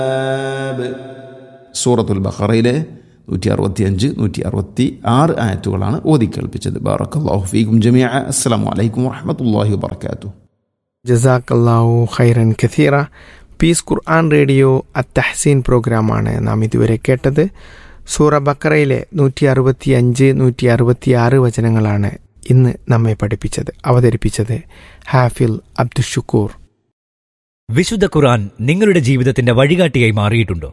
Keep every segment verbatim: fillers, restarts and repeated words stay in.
സൂറത്തുൽ ബഖറയിലെ നൂറ്റി അറുപത്തി അഞ്ച് നൂറ്റി അറുപത്തി ആറ് ആയത്തുകളാണ് ഓതി കേൾപ്പിച്ചത്. ബാറക്കല്ലാഹു ഫീകും ജമീഅ. അസ്സലാമു അലൈക്കും വറഹ്മത്തുള്ളാഹി വബറകാതുഹു. ജസാക്കല്ലാഹു ഖൈറൻ കഥീറ. പീസ് ഖുർആൻ റേഡിയോ അത്തഹ്സീൻ പ്രോഗ്രാമാണ് നാം ഇതുവരെ കേട്ടത്. സൂറ ബക്കറയിലെ നൂറ്റി അറുപത്തി അഞ്ച് നൂറ്റി അറുപത്തി ആറ് വചനങ്ങളാണ് ഇന്ന് നമ്മെ പഠിപ്പിച്ചത്. അവതരിപ്പിച്ചത് ഹാഫിൽ അബ്ദുഷുക്കൂർ. വിശുദ്ധ ഖുർആൻ നിങ്ങളുടെ ജീവിതത്തിന്റെ വഴികാട്ടിയായി മാറിയിട്ടുണ്ടോ?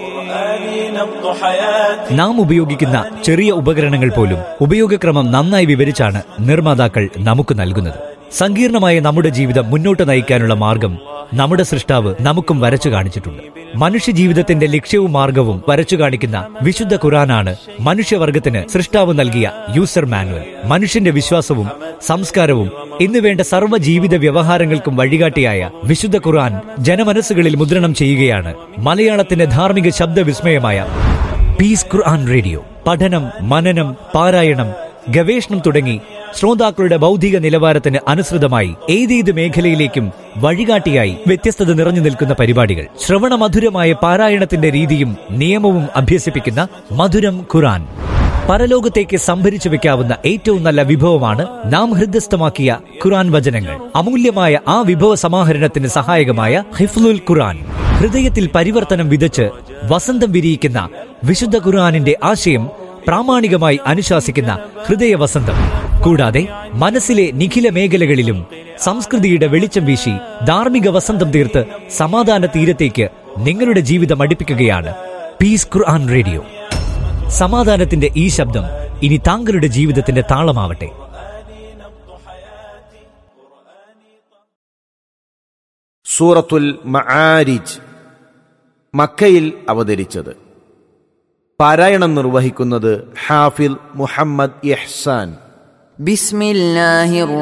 നാം ഉപയോഗിക്കുന്ന ചെറിയ ഉപകരണങ്ങൾ പോലും ഉപയോഗക്രമം നന്നായി വിവരിച്ചാണ് നിർമ്മാതാക്കൾ നമുക്ക് നൽകുന്നത്. സങ്കീർണമായ നമ്മുടെ ജീവിതം മുന്നോട്ട് നയിക്കാനുള്ള മാർഗം നമ്മുടെ സൃഷ്ടാവ് നമുക്കും വരച്ചു കാണിച്ചിട്ടുണ്ട്. മനുഷ്യ ജീവിതത്തിന്റെ ലക്ഷ്യവും മാർഗവും വരച്ചു കാണിക്കുന്ന വിശുദ്ധ ഖുർആനാണ് മനുഷ്യവർഗത്തിന് സൃഷ്ടാവ് നൽകിയ യൂസർ മാനുവൽ. മനുഷ്യന്റെ വിശ്വാസവും സംസ്കാരവും ഇന്നുവേണ്ട സർവ്വ ജീവിത വ്യവഹാരങ്ങൾക്കും വഴികാട്ടിയായ വിശുദ്ധ ഖുർആൻ ജനമനസ്സുകളിൽ മുദ്രണം ചെയ്യുകയാണ് മലയാളത്തിന്റെ ധാർമ്മിക ശബ്ദവിസ്മയമായ പീസ് ഖുർആൻ റേഡിയോ. പഠനം, മനനം, പാരായണം, ഗവേഷണം തുടങ്ങി ശ്രോതാക്കളുടെ ബൗദ്ധിക നിലവാരത്തിന് അനുസൃതമായി ഏതേത് മേഖലയിലേക്കും വഴികാട്ടിയായി വ്യത്യസ്തത നിറഞ്ഞു നിൽക്കുന്ന പരിപാടികൾ. ശ്രവണമധുരമായ പാരായണത്തിന്റെ രീതിയും നിയമവും അഭ്യസിപ്പിക്കുന്ന മധുരം ഖുർആൻ. പരലോകത്തേക്ക് സംഭരിച്ചു വെക്കാവുന്ന ഏറ്റവും നല്ല വിഭവമാണ് നാം ഹൃദയസ്ഥമാക്കിയ ഖുർആൻ വചനങ്ങൾ. അമൂല്യമായ ആ വിഭവ സമാഹരണത്തിന് സഹായകമായ ഹിഫ്ലുൽ ഖുർആൻ. ഹൃദയത്തിൽ പരിവർത്തനം വിതച്ച് വസന്തം വിരിയിക്കുന്ന വിശുദ്ധ ഖുർആനിന്റെ ആശയം പ്രാമാണികമായി അനുശാസിക്കുന്ന ഹൃദയ വസന്തം. കൂടാതെ മനസ്സിലെ നിഖില മേഖലകളിലും സംസ്കൃതിയുടെ വെളിച്ചം വീശി ധാർമ്മിക വസന്തം തീർത്ത് സമാധാന തീരത്തേക്ക് നിങ്ങളുടെ ജീവിതം അടുപ്പിക്കുകയാണ് പീസ് ഖുർആൻ റേഡിയോ. സമാധാനത്തിന്റെ ഈ ശബ്ദം ഇനി താങ്കളുടെ ജീവിതത്തിന്റെ താളമാവട്ടെ. സൂറത്തുൽ മആരിജ് മക്കയിൽ അവതരിച്ചത്. പാരായണം നിർവഹിക്കുന്നത് ഹാഫിൽ മുഹമ്മദ് ഇഹ്സാൻ. ബിസ്മില്ലാഹിർ